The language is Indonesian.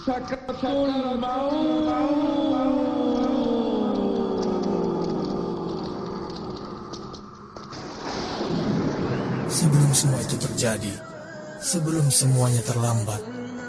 Sakratul Maut. Sebelum semua itu terjadi, sebelum semuanya terlambat,